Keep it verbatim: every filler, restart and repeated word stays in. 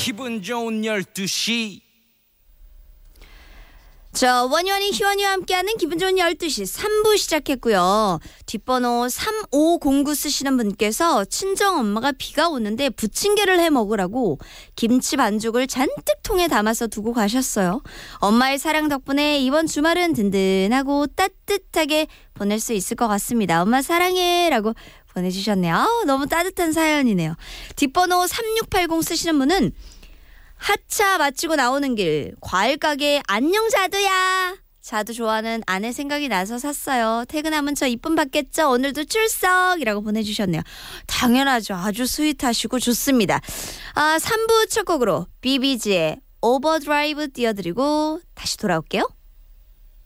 기분 좋은 열두 시. 자, 원효원이 희원이와 함께하는 기분 좋은 열두 시 삼 부 시작했고요. 뒷번호 삼오공구 쓰시는 분께서 친정엄마가 비가 오는데 부침개를 해 먹으라고 김치 반죽을 잔뜩 통에 담아서 두고 가셨어요. 엄마의 사랑 덕분에 이번 주말은 든든하고 따뜻하게 보낼 수 있을 것 같습니다. 엄마 사랑해 라고 보내주셨네요. 아우, 너무 따뜻한 사연이네요. 뒷번호 삼육팔공 쓰시는 분은 하차 마치고 나오는 길 과일 가게 안녕 자두야. 자두 좋아하는 아내 생각이 나서 샀어요. 퇴근하면 저 이쁨 받겠죠. 오늘도 출석이라고 보내주셨네요. 당연하죠. 아주 스윗하시고 좋습니다. 아, 삼 부 첫 곡으로 비비지의 오버드라이브 띄워드리고 다시 돌아올게요.